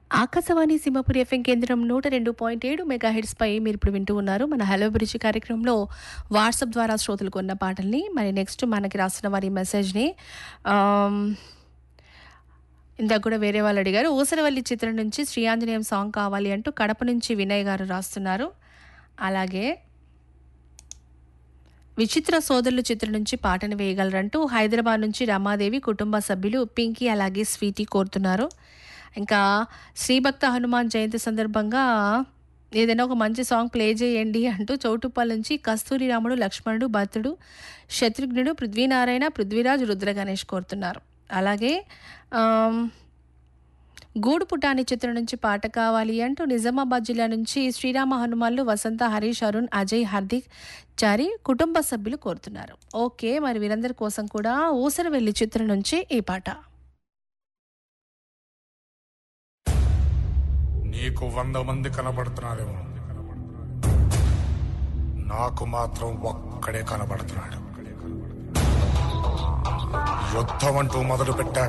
Akashvani Simhapuri FM కేంద్రం 102.7 megahertz పై మీరు ఇప్పుడు వింటూ ఉన్నారు మన హలో బ్రిడ్జ్ కార్యక్రమంలో వాట్సాప్ ద్వారా శ్రోతలు కొన్న పాటల్ని. మరి నెక్స్ట్ మనకి రాసిన వారి మెసేజ్ని ఇందాక కూడా వేరే వాళ్ళు అడిగారు. ఊసరవల్లి చిత్రం నుంచి శ్రీ ఆంజనేయం సాంగ్ కావాలి అంటూ కడప నుంచి వినయ్ గారు రాస్తున్నారు. అలాగే విచిత్ర సోదరులు చిత్రం నుంచి పాటను వేయగలరంటూ హైదరాబాద్ నుంచి రమాదేవి కుటుంబ సభ్యులు పింకీ అలాగే స్వీటీ కోరుతున్నారు. ఇంకా శ్రీభక్త హనుమాన్ జయంతి సందర్భంగా ఏదైనా ఒక మంచి సాంగ్ ప్లే చేయండి అంటూ చౌటుప్పల్ నుంచి కస్తూరి రాముడు లక్ష్మణుడు భరతుడు శత్రుఘ్నుడు పృథ్వీనారాయణ పృథ్వీరాజ్ రుద్ర గణేష్ కోరుతున్నారు. అలాగే గూడు పుటాని చిత్రం నుంచి పాట కావాలి అంటూ నిజామాబాద్ జిల్లా నుంచి శ్రీరామ హనుమాన్లు వసంత హరీష్ అరుణ్ అజయ్ హార్దిక్ చారి కుటుంబ సభ్యులు కోరుతున్నారు. ఓకే, మరి వీరందరి కోసం కూడా ఊసరవెల్లి చిత్రం నుంచి ఈ పాట. నీకు 100 మంది కనబడుతున్నారేమో, నాకు మాత్రం ఒక్కడే కనబడుతున్నాడు. యుద్ధం అంటూ మొదలు పెట్టాక